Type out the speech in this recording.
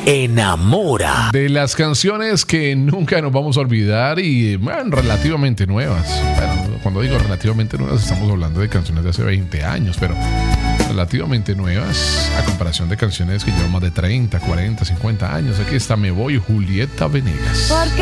enamora. De las canciones que nunca nos vamos a olvidar y relativamente nuevas. Bueno, cuando digo relativamente nuevas estamos hablando de canciones de hace 20 años, pero relativamente nuevas a comparación de canciones que llevan más de 30, 40, 50 años. Aquí está Me Voy, Julieta Venegas. Porque